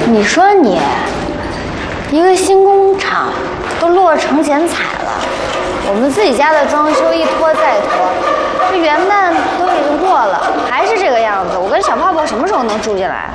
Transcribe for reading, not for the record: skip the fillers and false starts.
你说你，一个新工厂都落成剪彩了，我们自己家的装修一拖再拖，这元旦都已经过了，还是这个样子。我跟小泡泡什么时候能住进来？